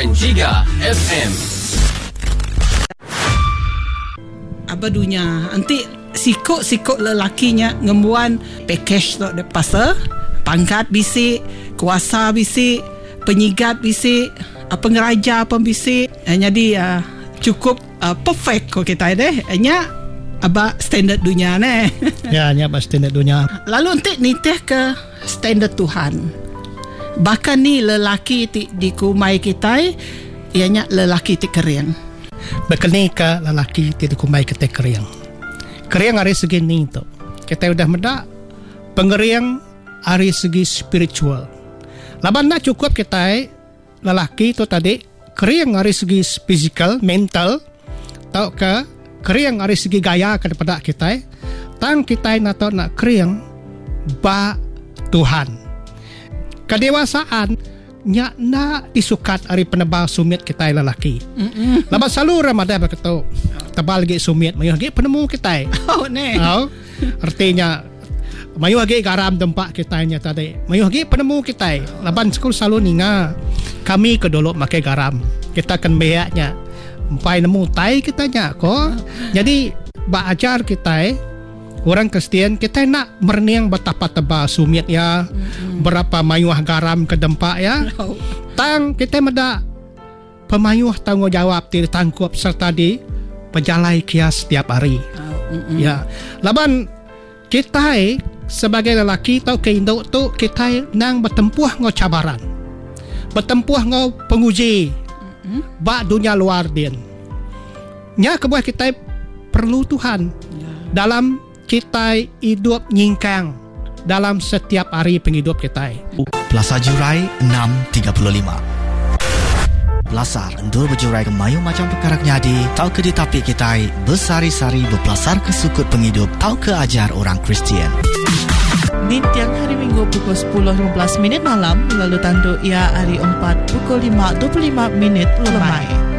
FM. Apa dunia nanti sikok lelakinya ngemuan package tu de pasal pangkat bisik, kuasa bisik, penyigat bisik, pengeraja pun bisik. Jadi cukup perfect ko kita deh. Nya aba standard dunia ne. Ya, nya aba standard dunia. Lalu nanti niteh ke standard Tuhan. Bahkan ni lelaki di kumai kita ianya lelaki ti kering. Bekeni ke lelaki ti kumai kita kering. Kering dari segi ni tu. Kita udah medak pengeriang dari segi spiritual. Laban nak cukup kita lelaki tu tadi kering dari segi physical, mental, tau ke kering dari segi gaya kepada kita. Tang kita nak kering ba Tuhan. Kedewasaan nya nak disukat dari penebal sumit kita lelaki. Laban selalu Ramadan berkata tebal lagi sumit mayu lagi penemu kita. Oh ne. Artinya mayu lagi garam tempat kita nya tadi. Mayu lagi penemu kita. Laban sekul selalu ninga kami kedolok makai garam. Kita akan bayaknya empai nemu tai kita nya ko. Jadi ba ajar kita orang Kristian kita nak merniang betapa tebal sumit ya, berapa mayuah garam ke dempak ya. Tang kita meda pemayuah tanggungjawab ti tangkup serta di pejalai kias setiap hari. Ya. Laban kita sebagai lelaki tau ke induk tu kita nang bertempuh ngau cabaran. Bertempuh ngau penguji. Ba dunia luar din. Nya kebuah kita perlu Tuhan dalam kita hidup nyingkang dalam setiap hari penghidup kita. Plaza Jurai 635. Belasar endur berjurai ke mayu macam perkara nyadi. Tau ke di tapi kita bersari-sari berpelasar ke sukut penghidup. Tau ke ajar orang Kristian. Di tiang hari Minggu pukul 10.15 malam lalu tandu ia hari 4 pukul 5.25 lemai.